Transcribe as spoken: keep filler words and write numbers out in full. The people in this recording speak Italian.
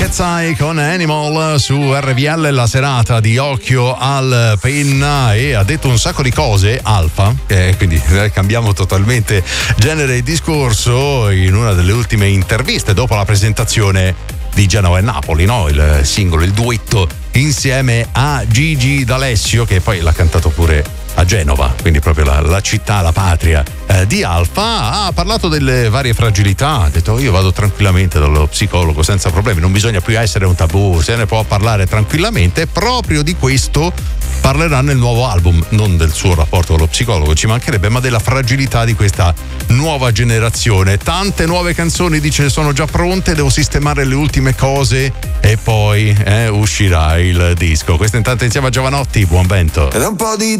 Cat's Eye con Animal su R V L, la serata di Occhio al Penna, e ha detto un sacco di cose Alfa, eh, quindi eh, cambiamo totalmente genere e discorso in una delle ultime interviste dopo la presentazione di Genova e Napoli, no? Il singolo, il duetto insieme a Gigi D'Alessio, che poi l'ha cantato pure a Genova, quindi proprio la, la città, la patria eh, di Alfa. Ha parlato delle varie fragilità, ha detto io vado tranquillamente dallo psicologo senza problemi, non bisogna più essere un tabù, se ne può parlare tranquillamente, e proprio di questo parlerà nel nuovo album, non del suo rapporto con lo psicologo, ci mancherebbe, ma della fragilità di questa nuova generazione. Tante nuove canzoni, dice, sono già pronte, devo sistemare le ultime cose e poi eh, uscirà il disco. Questo intanto insieme a Giovanotti, buon vento. Ed un po' di